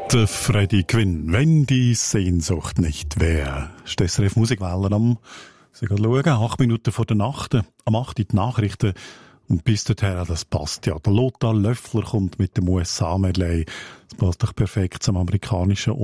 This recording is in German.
Der Freddy Quinn, wenn die Sehnsucht nicht wäre. Ist das SRF Musikwellen am schauen, 8 Minuten vor der Nacht, am 8 die Nachrichten. Und bis dorthin, das passt ja. Der Lothar Löffler kommt mit dem USA-Medley. Das passt doch perfekt zum amerikanischen